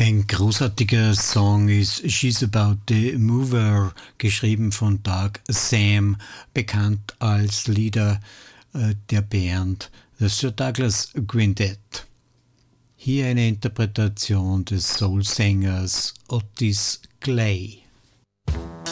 Ein großartiger Song ist She's About the Mover, geschrieben von Doug Sam, bekannt als Leader der Band The Sir Douglas Quintet. Hier eine Interpretation des Soul-Sängers Otis Clay.